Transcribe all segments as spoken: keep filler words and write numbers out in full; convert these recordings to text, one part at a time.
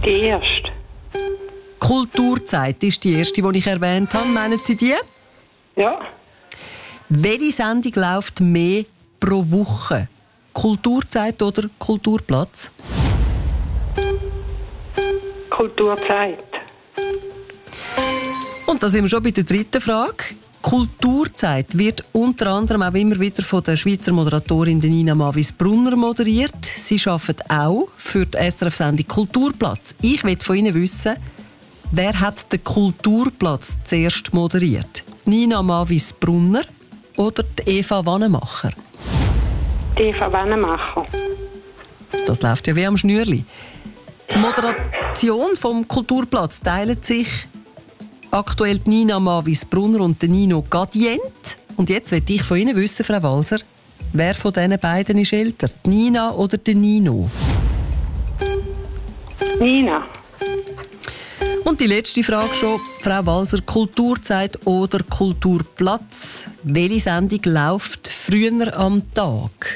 Die erste. Kulturzeit ist die erste, die ich erwähnt habe. Meinen Sie die? Ja. Welche Sendung läuft mehr pro Woche? Kulturzeit oder Kulturplatz? Kulturzeit. Und da sind wir schon bei der dritten Frage. Kulturzeit wird unter anderem auch immer wieder von der Schweizer Moderatorin Nina Mavis-Brunner moderiert. Sie arbeitet auch für die S R F-Sendung Kulturplatz. Ich will von Ihnen wissen, wer hat den Kulturplatz zuerst moderiert? Nina Mavis-Brunner oder die Eva Wannemacher? Die Eva Wannemacher. Das läuft ja wie am Schnürli. Die Moderation vom Kulturplatz teilt sich aktuell die Nina Mavis-Brunner und der Nino Gadient. Und jetzt will ich von Ihnen wissen, Frau Walser, wer von diesen beiden ist älter? Die Nina oder der Nino? Nina. Und die letzte Frage schon, Frau Walser, Kulturzeit oder Kulturplatz? Welche Sendung läuft früher am Tag?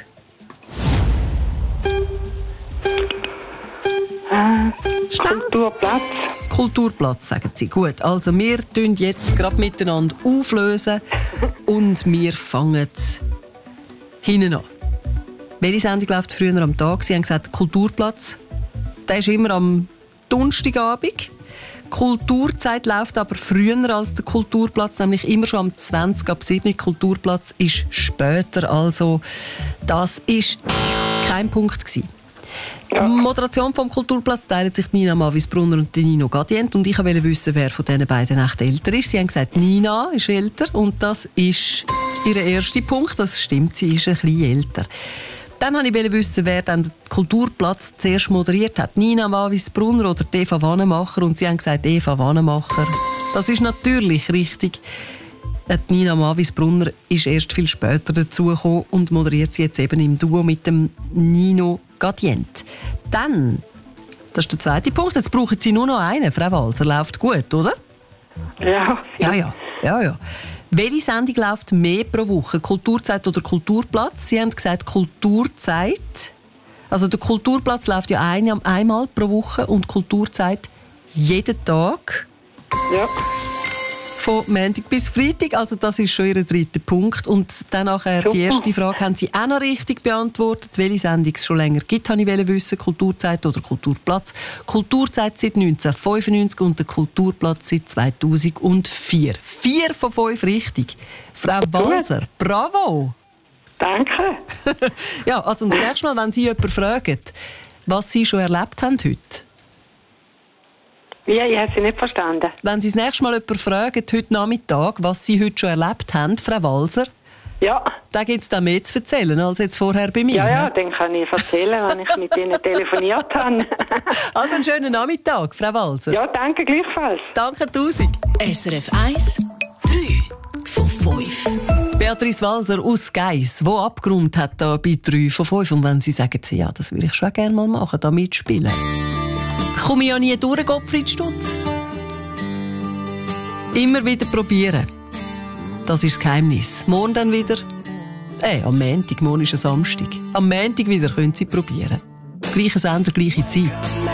Äh, Kulturplatz. Kulturplatz, sagen Sie. Gut, also wir tun jetzt gerade miteinander auflösen und wir fangen hinten an. Welche Sendung läuft früher am Tag? Sie haben gesagt Kulturplatz. Der ist immer am Donnerstagabend. Kulturzeit läuft aber früher als der Kulturplatz, nämlich immer schon am zwanzig ab sieben. Kulturplatz ist später, also das ist kein Punkt gewesen. Ja. Die Moderation vom Kulturplatz teilen sich Nina Mavis-Brunner und Nino Gadient. Und ich wollte wissen, wer von diesen beiden echt älter ist. Sie haben gesagt, Nina ist älter und das ist ihr erster Punkt. Das stimmt, sie ist ein bisschen älter. Dann wollte ich wissen, wer dann den Kulturplatz zuerst moderiert hat. Nina Mavis-Brunner oder Eva Wannemacher. Und sie haben gesagt, Eva Wannemacher. Das ist natürlich richtig. Die Nina Mavis-Brunner ist erst viel später dazugekommen und moderiert sie jetzt eben im Duo mit dem Nino Gadient. Dann, das ist der zweite Punkt, jetzt brauchen Sie nur noch einen. Frau Walser, läuft gut, oder? Ja. Ja, ja, ja, ja. Welche Sendung läuft mehr pro Woche? Kulturzeit oder Kulturplatz? Sie haben gesagt Kulturzeit. Also der Kulturplatz läuft ja ein, einmal pro Woche und Kulturzeit jeden Tag. Ja. Von Montag bis Freitag, also das ist schon Ihr dritter Punkt. Und dann nachher die erste Frage haben Sie auch noch richtig beantwortet. Welche Sendung es schon länger gibt, wollte ich wissen. Kulturzeit oder Kulturplatz. Kulturzeit seit neunzehnhundertfünfundneunzig und der Kulturplatz seit zweitausendvier. Vier von fünf richtig. Frau Walser, bravo! Danke. Ja, also das nächste Mal, wenn Sie jemanden fragen, was Sie schon erlebt haben heute. Ja, ich habe Sie nicht verstanden. Wenn Sie das nächste Mal jemanden fragen, heute Nachmittag, was Sie heute schon erlebt haben, Frau Walser, ja. Da gibt es dann mehr zu erzählen als jetzt vorher bei mir. Ja, ja, dann kann ich erzählen, wenn ich mit Ihnen telefoniert habe. Also einen schönen Nachmittag, Frau Walser. Ja, danke gleichfalls. Danke tausend. S R F eins, drei von fünf. Beatrice Walser aus Geiss, die abgerundet hat da bei drei von fünf. Und wenn Sie sagen, ja, das würde ich schon gerne mal machen, da mitspielen. Komme ich ja nie durch, Gottfried Stutz. Immer wieder probieren. Das ist das Geheimnis. Morgen dann wieder. Äh, am Montag, morgen ist ein Samstag. Am Montag wieder können Sie probieren. Gleicher Sender, gleiche Zeit.